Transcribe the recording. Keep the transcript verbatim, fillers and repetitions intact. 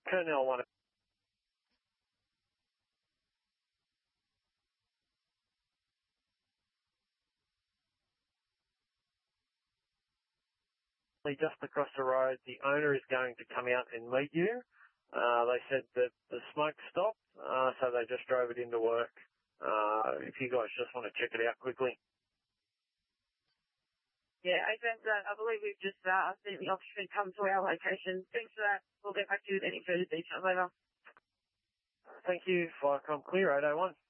Colonel one. Just across the road, the owner is going to come out and meet you. Uh, they said that the smoke stopped, uh, so they just drove it into work. Uh, if you guys just want to check it out quickly. Yeah, Adrian, uh, I believe we've just uh, seen the officer come to our location. Thanks for that. We'll get back to you with any further details later. Thank you. Firecom clear, eight oh one.